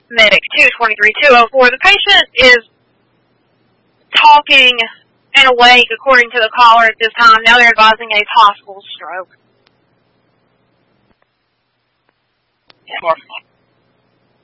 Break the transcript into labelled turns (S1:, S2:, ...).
S1: Medic 223-204. The patient is talking and awake, according to the caller at this time. Now they're advising a possible stroke. Yeah.